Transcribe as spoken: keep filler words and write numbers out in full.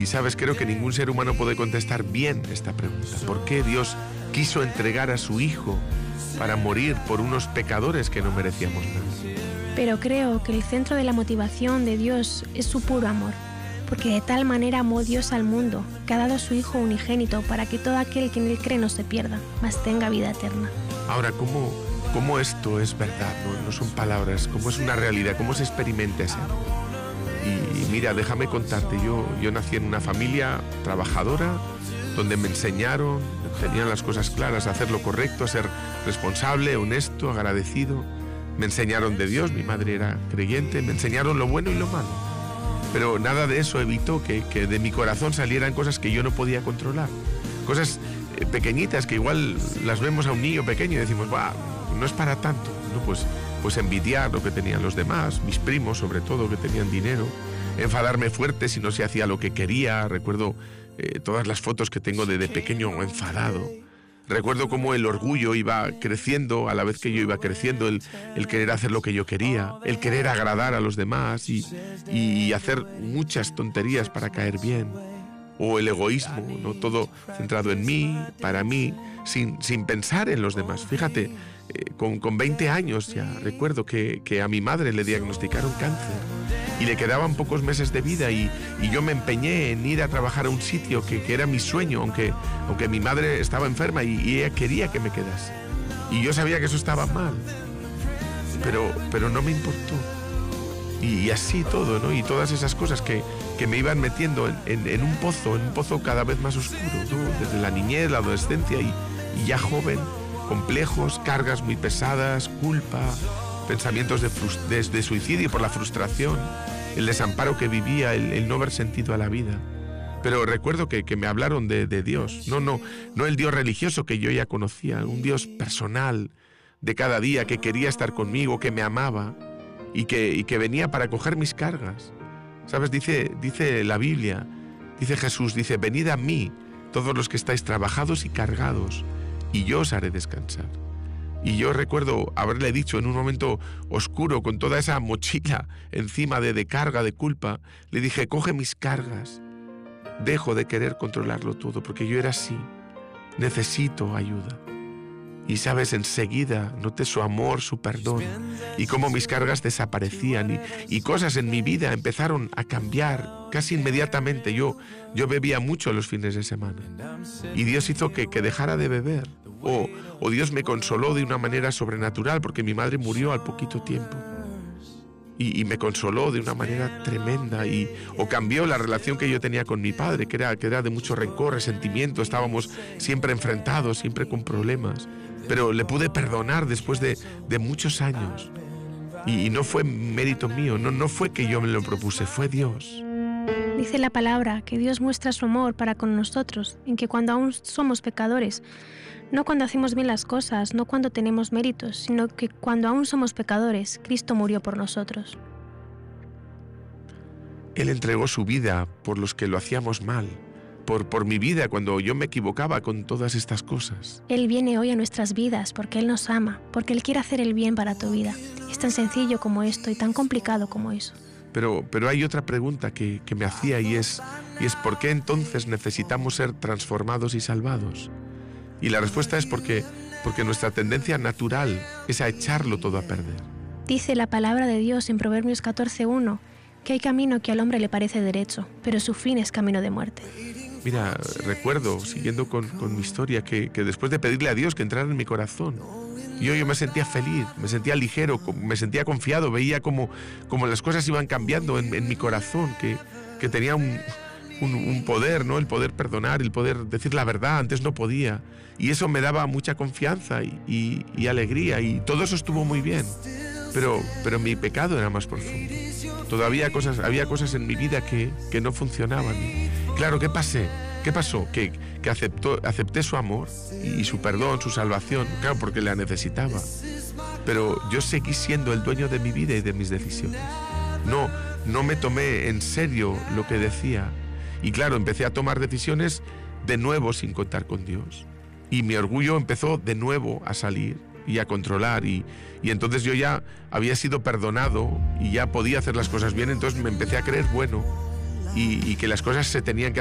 Y sabes, creo que ningún ser humano puede contestar bien esta pregunta. ¿Por qué Dios quiso entregar a su Hijo para morir por unos pecadores que no merecíamos nada? Pero creo que el centro de la motivación de Dios es su puro amor, porque de tal manera amó Dios al mundo, que ha dado a su Hijo unigénito para que todo aquel que en él cree no se pierda, mas tenga vida eterna. Ahora, ¿cómo, cómo esto es verdad? ¿no? no son palabras, ¿cómo es una realidad? ¿Cómo se experimenta ese amor? Y, y mira, déjame contarte, yo, yo nací en una familia trabajadora, donde me enseñaron, tenían las cosas claras, a hacer lo correcto, a ser responsable, honesto, agradecido. Me enseñaron de Dios, mi madre era creyente, me enseñaron lo bueno y lo malo. Pero nada de eso evitó que, que de mi corazón salieran cosas que yo no podía controlar. Cosas eh, pequeñitas que igual las vemos a un niño pequeño y decimos, bah, no es para tanto. No, pues, pues envidiar lo que tenían los demás, mis primos sobre todo, que tenían dinero. Enfadarme fuerte si no se hacía lo que quería. Recuerdo eh, todas las fotos que tengo de, de pequeño enfadado. Recuerdo cómo el orgullo iba creciendo a la vez que yo iba creciendo, el, el querer hacer lo que yo quería, el querer agradar a los demás y, y hacer muchas tonterías para caer bien. O el egoísmo, ¿no? Todo centrado en mí, para mí, sin, sin pensar en los demás. Fíjate, eh, con, con veinte años ya recuerdo que, que a mi madre le diagnosticaron cáncer y le quedaban pocos meses de vida y, y yo me empeñé en ir a trabajar a un sitio que, que era mi sueño, aunque, aunque mi madre estaba enferma y, y ella quería que me quedase. Y yo sabía que eso estaba mal, pero, pero no me importó. Y, y así todo, ¿no? Y todas esas cosas que, que me iban metiendo en, en, en un pozo, en un pozo cada vez más oscuro, ¿no? Desde la niñez, la adolescencia y, y ya joven, complejos, cargas muy pesadas, culpa, pensamientos de, de, de suicidio por la frustración, el desamparo que vivía, el, el no ver sentido a la vida. Pero recuerdo que, que me hablaron de, de Dios, no, no, no el Dios religioso que yo ya conocía, un Dios personal, de cada día, que quería estar conmigo, que me amaba y que, y que venía para coger mis cargas. ¿Sabes? Dice, dice la Biblia, dice Jesús, dice, venid a mí, todos los que estáis trabajados y cargados, y yo os haré descansar. Y yo recuerdo haberle dicho en un momento oscuro, con toda esa mochila encima de, de carga, de culpa, le dije, coge mis cargas, dejo de querer controlarlo todo, porque yo era así, necesito ayuda. Y sabes, enseguida noté su amor, su perdón, y cómo mis cargas desaparecían, y, y cosas en mi vida empezaron a cambiar casi inmediatamente. Yo, yo bebía mucho los fines de semana, y Dios hizo que, que dejara de beber, o, o Dios me consoló de una manera sobrenatural, porque mi madre murió al poquito tiempo, y, y me consoló de una manera tremenda, y, o cambió la relación que yo tenía con mi padre, que era, que era de mucho rencor, resentimiento, estábamos siempre enfrentados, siempre con problemas. Pero le pude perdonar después de, de muchos años. Y, y no fue mérito mío, no, no fue que yo me lo propuse, fue Dios. Dice la palabra que Dios muestra su amor para con nosotros, en que cuando aún somos pecadores, no cuando hacemos bien las cosas, no cuando tenemos méritos, sino que cuando aún somos pecadores, Cristo murió por nosotros. Él entregó su vida por los que lo hacíamos mal. Por, por mi vida, cuando yo me equivocaba con todas estas cosas. Él viene hoy a nuestras vidas porque Él nos ama, porque Él quiere hacer el bien para tu vida. Es tan sencillo como esto y tan complicado como eso. Pero, pero hay otra pregunta que, que me hacía y es, y es ¿por qué entonces necesitamos ser transformados y salvados? Y la respuesta es porque, porque nuestra tendencia natural es a echarlo todo a perder. Dice la palabra de Dios en Proverbios catorce uno que hay camino que al hombre le parece derecho, pero su fin es camino de muerte. Mira, recuerdo, siguiendo con, con mi historia, que, que después de pedirle a Dios que entrara en mi corazón, yo, yo me sentía feliz, me sentía ligero, me sentía confiado, veía como, como las cosas iban cambiando en, en mi corazón, que, que tenía un, un, un poder, ¿no? El poder perdonar, el poder decir la verdad, antes no podía. Y eso me daba mucha confianza y, y, y alegría, y todo eso estuvo muy bien. Pero, pero mi pecado era más profundo. Todavía cosas, había cosas en mi vida que, que no funcionaban. Claro, ¿qué pasé? ¿Qué pasó? Que, que aceptó, acepté su amor y su perdón, su salvación, claro, porque la necesitaba. Pero yo seguí siendo el dueño de mi vida y de mis decisiones. No, no me tomé en serio lo que decía. Y claro, empecé a tomar decisiones de nuevo sin contar con Dios. Y mi orgullo empezó de nuevo a salir y a controlar, y, y entonces yo ya había sido perdonado y ya podía hacer las cosas bien, entonces me empecé a creer bueno y, y que las cosas se tenían que